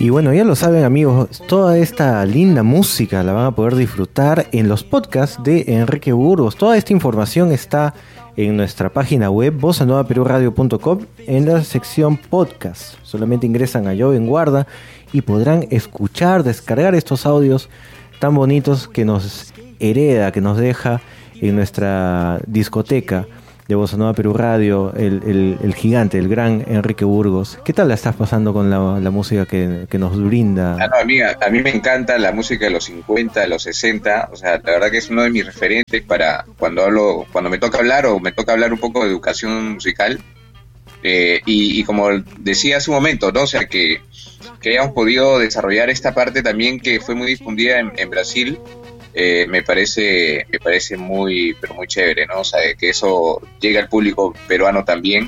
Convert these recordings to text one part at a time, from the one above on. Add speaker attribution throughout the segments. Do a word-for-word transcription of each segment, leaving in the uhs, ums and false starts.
Speaker 1: Y bueno, ya lo saben amigos, toda esta linda música la van a poder disfrutar en los podcasts de Enrique Burgos. Toda esta información está en nuestra página web bossa nova perú radio punto com en la sección podcast. Solamente ingresan a Joven Guarda y podrán escuchar, descargar estos audios tan bonitos que nos hereda, que nos deja en nuestra discoteca de Bossa Nova Perú Radio, el, el, el gigante, el gran Enrique Burgos. ¿Qué tal la estás pasando con la, la música que, que nos brinda?
Speaker 2: Ah, no, amiga, a mí me encanta la música de los cincuenta, de los sesenta, o sea, la verdad que es uno de mis referentes para cuando hablo, cuando me toca hablar o me toca hablar un poco de educación musical. Eh, y, y como decía hace un momento, ¿no? O sea, que, que hayamos podido desarrollar esta parte también que fue muy difundida en, en Brasil. Eh, me parece me parece muy pero muy chévere, ¿no? O sea, que eso llegue al público peruano también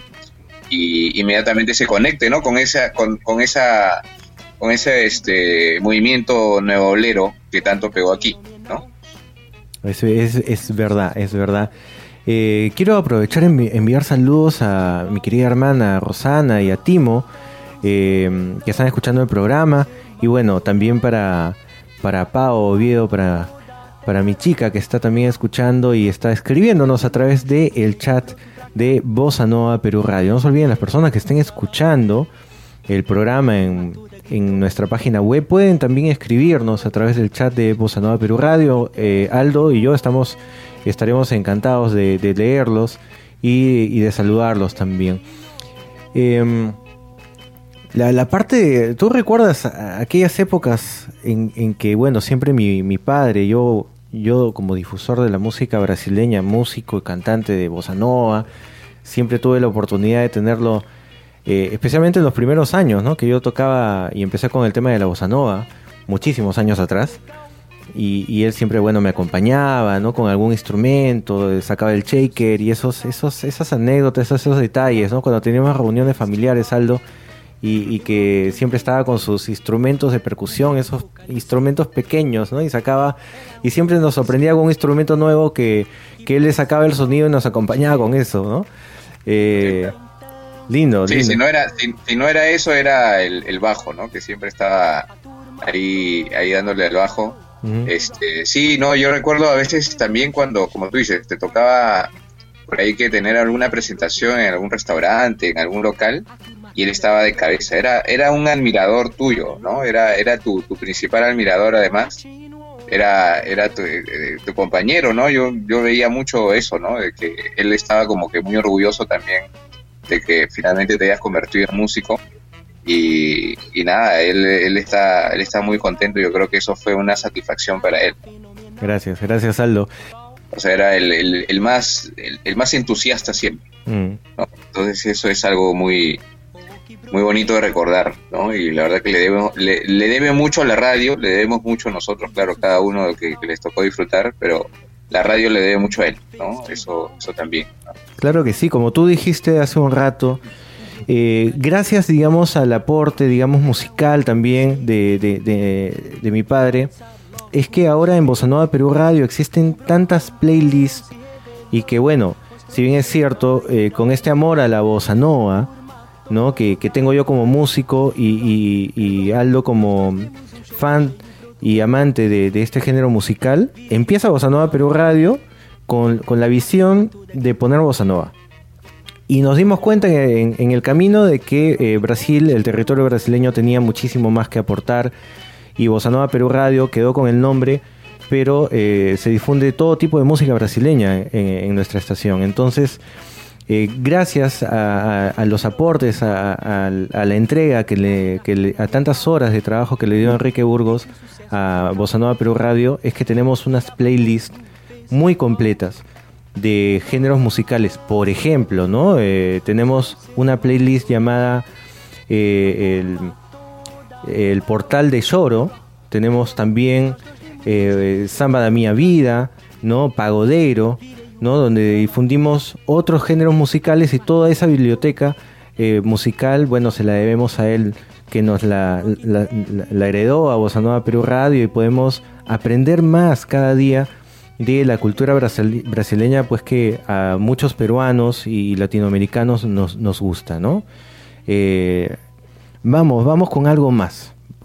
Speaker 2: y inmediatamente se conecte, ¿no? Con esa con, con esa con ese este movimiento neobolero que tanto pegó aquí, ¿no?
Speaker 1: Es, es, es verdad, es verdad. Eh, quiero aprovechar en envi- enviar saludos a mi querida hermana Rosana y a Timo, eh, que están escuchando el programa, y bueno, también para para Pao Oviedo, para para mi chica que está también escuchando y está escribiéndonos a través del chat de Bossa Nova Perú Radio. No se olviden, las personas que estén escuchando el programa en, en nuestra página web pueden también escribirnos a través del chat de Bossa Nova Perú Radio. Eh, Aldo y yo estamos estaremos encantados de, de leerlos y, y de saludarlos también. Eh, La, la parte, ¿tú recuerdas aquellas épocas en, en que, bueno, siempre mi, mi padre, yo, yo como difusor de la música brasileña, músico y cantante de bossa nova, siempre tuve la oportunidad de tenerlo, eh, especialmente en los primeros años, ¿no? Que yo tocaba y empecé con el tema de la bossa nova, muchísimos años atrás, y, y él siempre, bueno, me acompañaba, ¿no? Con algún instrumento, sacaba el shaker y esos, esos, esas anécdotas, esos, esos detalles, ¿no? Cuando teníamos reuniones familiares, Aldo, Y, y que siempre estaba con sus instrumentos de percusión, esos instrumentos pequeños, ¿no? Y sacaba, y siempre nos sorprendía con un instrumento nuevo que, que él le sacaba el sonido y nos acompañaba con eso, ¿no? Eh, sí, lindo,
Speaker 2: sí,
Speaker 1: lindo.
Speaker 2: Si no era, si, si no era eso, era el, el bajo, ¿no? Que siempre estaba ahí, ahí dándole al bajo. Uh-huh. Este, sí, no, yo recuerdo a veces también cuando, como tú dices, te tocaba por ahí que tener alguna presentación en algún restaurante, en algún local, y él estaba de cabeza, era era un admirador tuyo, ¿no? Era era tu, tu principal admirador además, era era tu, eh, tu compañero, ¿no? Yo yo veía mucho eso, ¿no? De que él estaba como que muy orgulloso también de que finalmente te hayas convertido en músico y, y nada, él él está él está muy contento, yo creo que eso fue una satisfacción para él.
Speaker 1: Gracias, gracias Aldo.
Speaker 2: O sea, era el, el, el más el, el más entusiasta siempre, mm. ¿no? Entonces eso es algo muy muy bonito de recordar, ¿no? Y la verdad que le debemos, le, le debe mucho a la radio, le debemos mucho a nosotros, claro, cada uno que, que les tocó disfrutar, pero la radio le debe mucho a él, ¿no? Eso, eso también, ¿no?
Speaker 1: Claro que sí, como tú dijiste hace un rato, eh, gracias, digamos, al aporte, digamos, musical también de, de, de, de mi padre, es que ahora en Bossa Nova Perú Radio existen tantas playlists y que, bueno, si bien es cierto, eh, con este amor a la Bossa Nova, ¿no? Que, que tengo yo como músico y, y, y Aldo como fan y amante de, de este género musical, empieza Bossa Nova Perú Radio con, con la visión de poner Bossa Nova. Y nos dimos cuenta en, en el camino de que eh, Brasil, el territorio brasileño, tenía muchísimo más que aportar y Bossa Nova Perú Radio quedó con el nombre, pero eh, se difunde todo tipo de música brasileña en, en nuestra estación. Entonces, Eh, gracias a, a, a los aportes, a, a, a la entrega, que le, que le, a tantas horas de trabajo que le dio Enrique Burgos a Bossa Nova Perú Radio, es que tenemos unas playlists muy completas de géneros musicales. Por ejemplo, ¿no? Eh, tenemos una playlist llamada eh, el, el Portal de Lloro, tenemos también eh, Samba da Minha Vida, ¿no? Pagodeiro, ¿no? Donde difundimos otros géneros musicales y toda esa biblioteca eh, musical, bueno, se la debemos a él, que nos la, la, la, la heredó a Bossa Nova Perú Radio, y podemos aprender más cada día de la cultura brasil, brasileña, pues que a muchos peruanos y latinoamericanos nos, nos gusta, ¿no? Eh, vamos, vamos con algo más.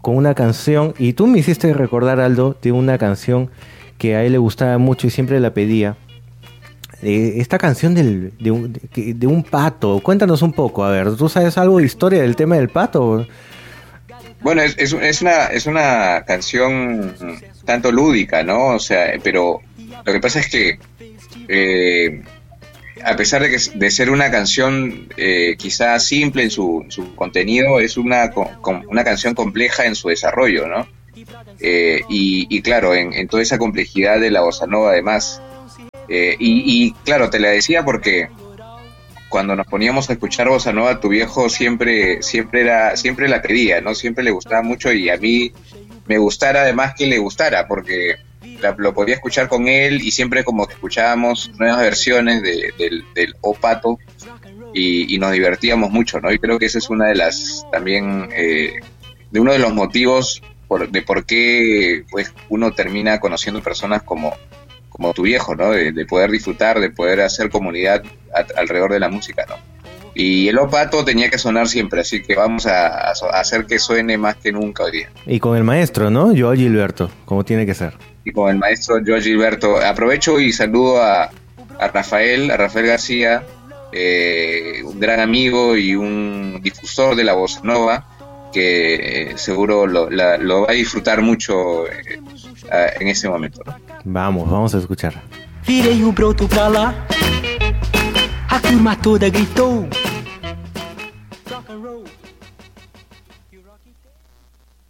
Speaker 1: con una canción, y tú me hiciste recordar, Aldo, de una canción que a él le gustaba mucho y siempre la pedía. Eh, esta canción del, de, un, de, de un pato. Cuéntanos un poco, a ver, ¿tú sabes algo de historia del tema del pato?
Speaker 2: Bueno, es, es, es, una, es una canción tanto lúdica, ¿no? O sea, pero lo que pasa es que eh, a pesar de, que, de ser una canción eh, quizá simple en su, su contenido, es una, con, una canción compleja en su desarrollo, ¿no? Eh, y, y claro, en, en toda esa complejidad de la bossa nova además. Eh, y, y claro, te la decía porque cuando nos poníamos a escuchar bossa nova, tu viejo siempre, siempre era, siempre la pedía, ¿no? Siempre le gustaba mucho y a mí me gustara además que le gustara, porque la, lo podía escuchar con él y siempre como que escuchábamos nuevas versiones de, del, del O Pato y, y nos divertíamos mucho, ¿no? Y creo que esa es una de las, también, eh, de uno de los motivos por, de por qué pues uno termina conociendo personas como como tu viejo, ¿no? De, de poder disfrutar, de poder hacer comunidad a, alrededor de la música, ¿no? Y el O Pato tenía que sonar siempre, así que vamos a, a hacer que suene más que nunca hoy día.
Speaker 1: Y con el maestro, ¿no? Joao Gilberto, como tiene que ser.
Speaker 2: Y con el maestro Joao Gilberto. Aprovecho y saludo a, a Rafael, a Rafael García, eh, un gran amigo y un difusor de la bossa nova, que eh, seguro lo, la, lo va a disfrutar mucho eh, en ese momento, ¿no?
Speaker 1: Vamos, vamos a escuchar.
Speaker 3: Virei o broto pra lá, a turma toda gritou.